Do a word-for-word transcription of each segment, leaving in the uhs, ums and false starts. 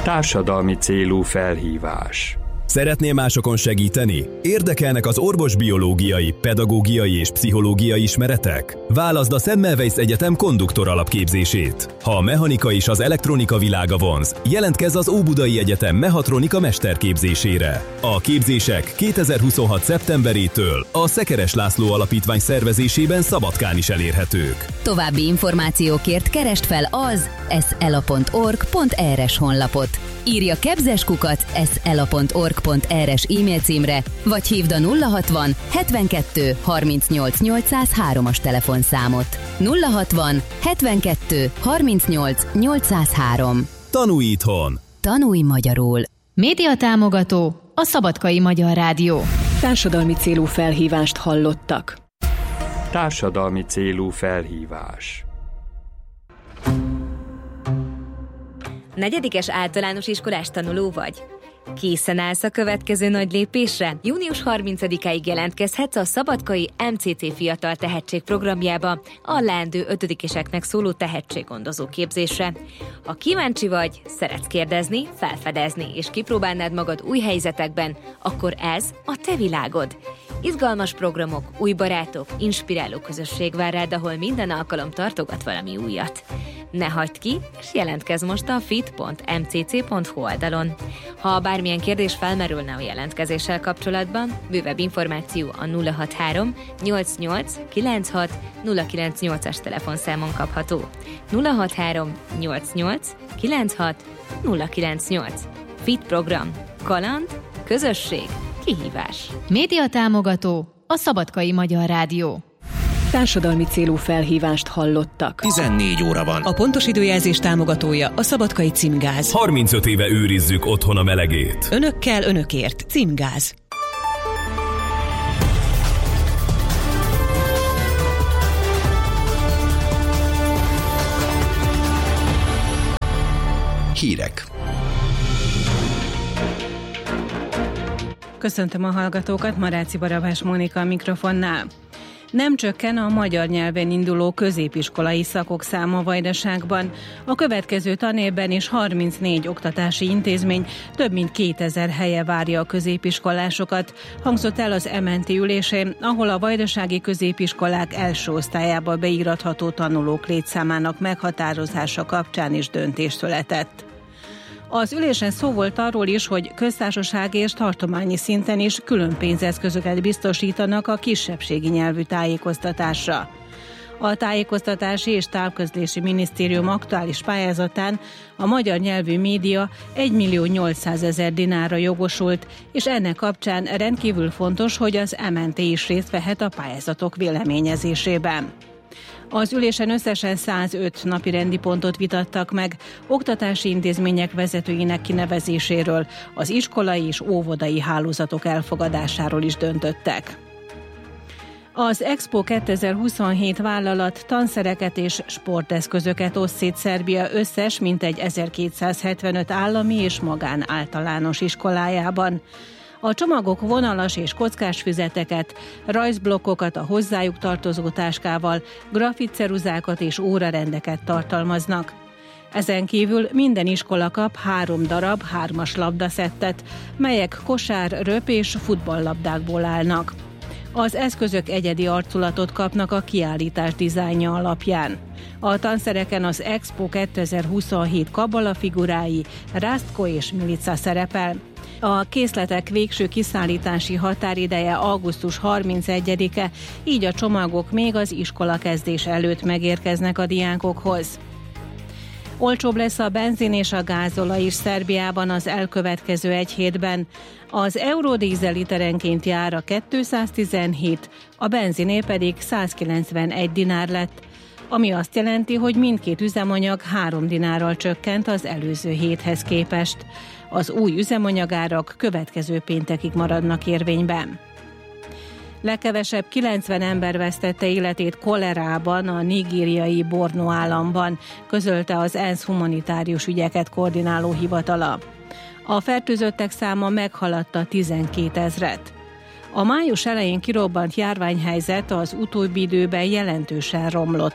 Társadalmi célú felhívás. Szeretnél másokon segíteni? Érdekelnek az orvosbiológiai, pedagógiai és pszichológiai ismeretek? Válaszd a Semmelweis Egyetem konduktor alapképzését. Ha a mechanika és az elektronika világa vonz, jelentkezz az Óbudai Egyetem mehatronika mesterképzésére. A képzések kétezer-huszonhat szeptemberétől a Szekeres László Alapítvány szervezésében Szabadkán is elérhetők. További információkért keresd fel az eszela pont org pont er-es honlapot. Írj a kebzeskukat eszela pont org pont er-es e-mail címre, vagy hívd a nulla hatvan hetvenkettő harmincnyolc nyolcszázhárom-as telefonszámot. nulla hatvan hetvenkettő harmincnyolc nyolcszázhárom. Tanulj itthon! Tanulj magyarul! Média támogató a Szabadkai Magyar Rádió. Társadalmi célú felhívást hallottak. Társadalmi célú felhívás. Negyedikes általános iskolás tanuló vagy? Készen állsz a következő nagy lépésre? június harmincadikáig jelentkezhetsz a Szabadkai em cé cé Fiatal Tehetség programjába, a leendő ötödikeseknek szóló tehetséggondozó képzésre. Ha kíváncsi vagy, szeretsz kérdezni, felfedezni és kipróbálnád magad új helyzetekben, akkor ez a te világod. Izgalmas programok, új barátok, inspiráló közösség vár rád, ahol minden alkalom tartogat valami újat. Ne hagyd ki, és jelentkezz most a fit pont em cé cé pont hu oldalon. Ha bármilyen kérdés felmerülne a jelentkezéssel kapcsolatban, bővebb információ a nulla hatvanhárom nyolcvannyolc kilencvenhat nulla kilencvennyolcas telefonszámon kapható. nulla hatvanhárom nyolcvannyolc kilencvenhat nulla kilencvennyolc. Fit program. Kaland, közösség, kihívás. Média támogató a Szabadkai Magyar Rádió. Társadalmi célú felhívást hallottak. tizennégy óra van. A pontos időjelzés támogatója a Szabadkai Címgáz. harmincöt éve őrizzük otthon a melegét. Önökkel, önökért. Címgáz. Hírek. Köszöntöm a hallgatókat, Maráci Barabás Mónika a mikrofonnál. Nem csökken a magyar nyelven induló középiskolai szakok száma Vajdaságban. A következő tanévben is harmincnégy oktatási intézmény több mint kétezer helye várja a középiskolásokat, hangzott el az em en té ülésén, ahol a vajdasági középiskolák első osztályába beíratható tanulók létszámának meghatározása kapcsán is döntés született. Az ülésen szó volt arról is, hogy köztársasági és tartományi szinten is külön pénzeszközöket biztosítanak a kisebbségi nyelvű tájékoztatásra. A Tájékoztatási és Távközlési Minisztérium aktuális pályázatán a magyar nyelvű média egymillió nyolcszázezer dinárra jogosult, és ennek kapcsán rendkívül fontos, hogy az em en té is részt vehet a pályázatok véleményezésében. Az ülésen összesen százöt napirendi pontot vitattak meg, oktatási intézmények vezetőinek kinevezéséről, az iskolai és óvodai hálózatok elfogadásáról is döntöttek. Az Expo kétezer-huszonhét vállalat tanszereket és sporteszközöket oszt szét Szerbia összes mintegy ezerkétszázhetvenöt állami és magán általános iskolájában. A csomagok vonalas és kockás füzeteket, rajzblokkokat a hozzájuk tartozó táskával, grafitceruzákat és órarendeket tartalmaznak. Ezen kívül minden iskola kap három darab hármas labdaszettet, melyek kosár, röp és futballlabdákból állnak. Az eszközök egyedi arculatot kapnak a kiállítás dizájnja alapján. A tanszereken az Expo kétezer-huszonhét kabbala figurái, Rastko és Milica szerepel. A készletek végső kiszállítási határideje augusztus harmincegyedike, így a csomagok még az iskolakezdés előtt megérkeznek a diákokhoz. Olcsóbb lesz a benzin és a gázolaj is Szerbiában az elkövetkező egy hétben. Az eurodízel literenkénti ára kétszáztizenhét, a benziné pedig százkilencvenegy dinár lett, ami azt jelenti, hogy mindkét üzemanyag három dinárral csökkent az előző héthez képest. Az új üzemanyagárak következő péntekig maradnak érvényben. Legkevesebb kilencven ember vesztette életét kolerában a nigériai Borno államban, közölte az ENSZ humanitárius ügyeket koordináló hivatala. A fertőzöttek száma meghaladta tizenkétezret. A május elején kirobbant járványhelyzet az utóbbi időben jelentősen romlott.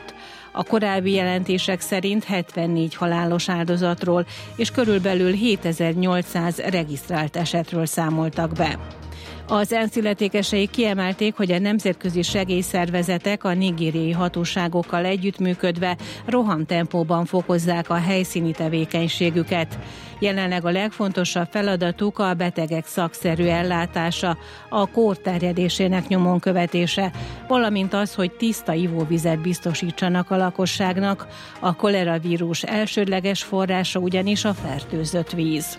A korábbi jelentések szerint hetvennégy halálos áldozatról és körülbelül hétezer-nyolcszáz regisztrált esetről számoltak be. Az ENSZ illetékesei kiemelték, hogy a nemzetközi segélyszervezetek a nigériai hatóságokkal együttműködve rohamtempóban fokozzák a helyszíni tevékenységüket. Jelenleg a legfontosabb feladatuk a betegek szakszerű ellátása, a kór terjedésének nyomon követése, valamint az, hogy tiszta ivóvizet biztosítsanak a lakosságnak. A koleravírus elsődleges forrása ugyanis a fertőzött víz.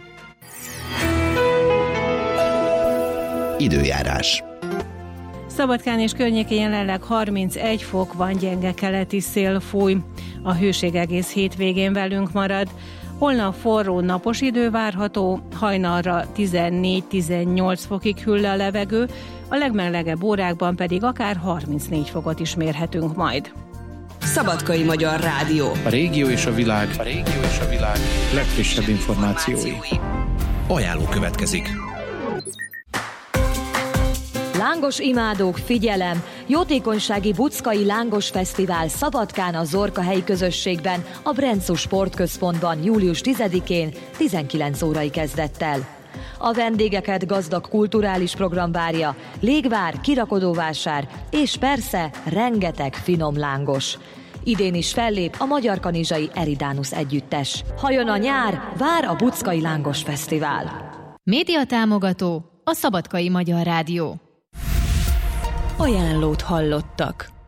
Időjárás. Szabadkán és környékén jelenleg harmincegy fok van, gyenge keleti szél fúj. A hőség egész hétvégén velünk marad. Holnap forró napos idő várható, hajnalra tizennégy-tizennyolc fokig hűl a levegő, a legmelegebb órákban pedig akár harmincnégy fokot is mérhetünk majd. Szabadkai Magyar Rádió. A régió és a világ, a régió és a világ legfrissebb információi. Ajánló következik. Lángos imádók, figyelem! Jótékonysági Buczkai Lángos Fesztivál Szabadkán a Zorka helyi közösségben, a Brenczú Sportközpontban július tizedikén tizenkilenc órai kezdettel. A vendégeket gazdag kulturális program várja, légvár, kirakodóvásár és persze rengeteg finom lángos. Idén is fellép a Magyar Kanizsai Eridanus együttes. Ha jön a nyár, vár a Buczkai Lángos Fesztivál. Média támogató a Szabadkai Magyar Rádió. Ajánlót hallottak.